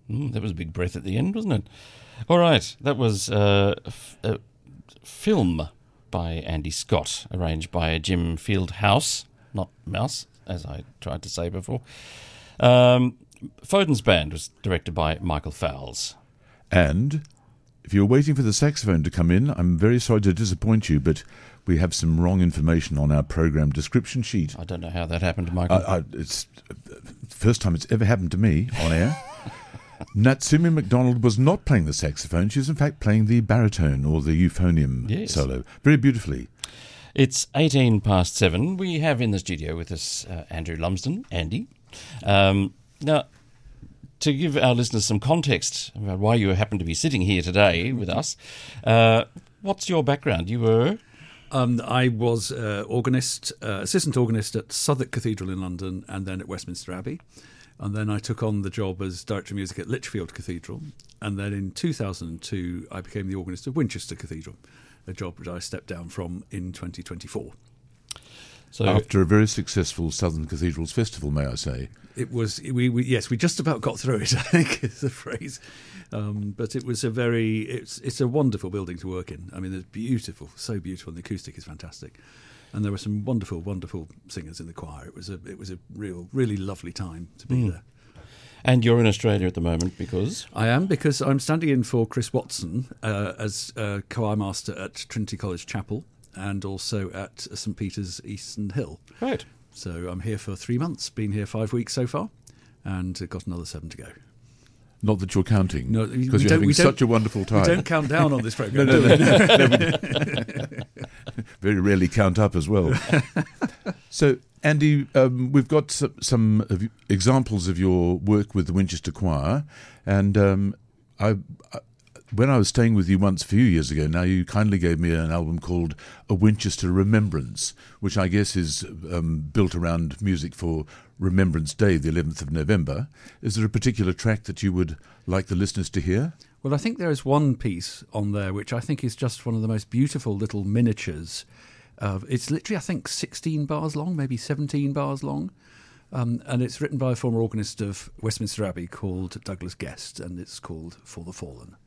That was a big breath at the end, wasn't it? All right, that was a film by Andy Scott, arranged by Jim Fieldhouse, not Mouse, as I tried to say before. Foden's Band was directed by Michael Fowles. And if you're waiting for the saxophone to come in, I'm very sorry to disappoint you, but we have some wrong information on our program description sheet. I don't know how that happened, Michael. It's the first time it's ever happened to me on air. Natsumi MacDonald was not playing the saxophone. She was, in fact, playing the baritone or the euphonium solo very beautifully. It's 7:18. We have in the studio with us Andrew Lumsden, Andy. Now, to give our listeners some context about why you happen to be sitting here today with us, what's your background? You were... I was organist, assistant organist at Southwark Cathedral in London and then at Westminster Abbey. And then I took on the job as director of music at Lichfield Cathedral. And then in 2002, I became the organist of Winchester Cathedral, a job that I stepped down from in 2024. So after a very successful Southern Cathedrals Festival, may I say? It was, we just about got through it, I think is the phrase. But it was it's a wonderful building to work in. I mean, it's beautiful, so beautiful, and the acoustic is fantastic. And there were some wonderful, wonderful singers in the choir. It was a really lovely time to be there. And you're in Australia at the moment because? I am, because I'm standing in for Chris Watson as choir master at Trinity College Chapel and also at St Peter's Easton Hill. Right. So I'm here for 3 months, been here 5 weeks so far, and got another 7 to go. Not that you're counting, no, because you're having such a wonderful time. We don't count down on this programme. No. Very rarely count up as well. So, Andy, we've got some examples of your work with the Winchester Choir, and when I was staying with you once a few years ago now, you kindly gave me an album called A Winchester Remembrance, which I guess is built around music for Remembrance Day, the 11th of November. Is there a particular track that you would like the listeners to hear? Well, I think there is one piece on there which I think is just one of the most beautiful little miniatures. It's literally, I think, 16 bars long, maybe 17 bars long. And it's written by a former organist of Westminster Abbey called Douglas Guest, and it's called For the Fallen.